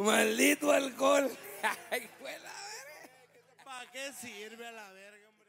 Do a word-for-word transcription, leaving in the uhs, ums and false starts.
Maldito alcohol. Ay, fue la verga. ¿Para qué sirve a la verga, hombre?